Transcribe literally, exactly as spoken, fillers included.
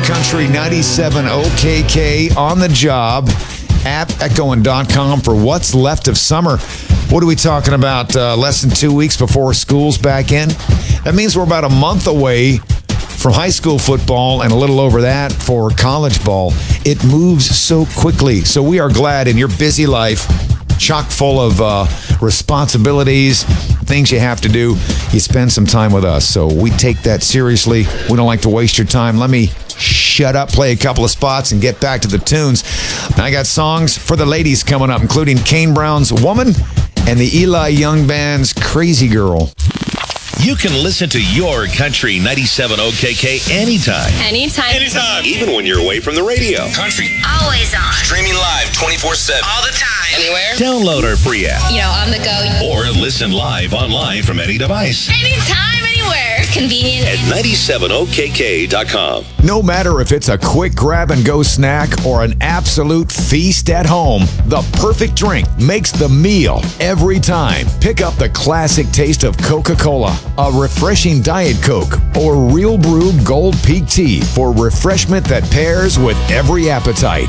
Country ninety-seven O K K on the job. App echoing dot com for what's left of summer. What are we talking about? Uh, less than two weeks before school's back in? That means we're about a month away from high school football and a little over that for college ball. It moves so quickly. So we are glad in your busy life, chock full of uh, responsibilities, things you have to do, you spend some time with us. So we take that seriously. We don't like to waste your time. Let me shut up, play a couple of spots, and get back to the tunes. I got songs for the ladies coming up, including Kane Brown's Woman and the Eli Young Band's Crazy Girl. You can listen to your Country ninety-seven O K K anytime. Anytime. Anytime. Even when you're away from the radio. Country. Always on. Streaming live twenty-four seven. All the time. Anywhere. Download our free app. You know, on the go. Or listen live online from any device. Anytime, anywhere. Convenient. At ninety-seven O K K dot com. No matter if it's a quick grab-and-go snack or an absolute feast at home, the perfect drink makes the meal every time. Pick up the classic taste of Coca-Cola, a refreshing Diet Coke, or Real Brew Gold Peak Tea for refreshment that pairs with every appetite.